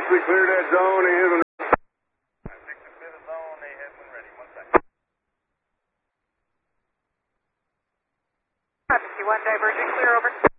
We cleared that zone. He is in. 65th zone, they have been ready. 1 second. 51 diverging, clear over.